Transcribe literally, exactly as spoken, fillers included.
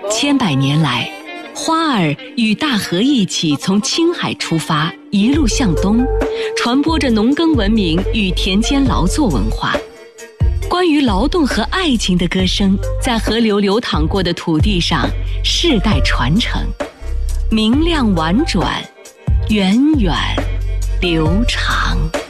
千百年来，花儿与大河一起从青海出发，一路向东，传播着农耕文明与田间劳作文化。关于劳动和爱情的歌声，在河流流淌过的土地上世代传承，明亮婉转，源远流长。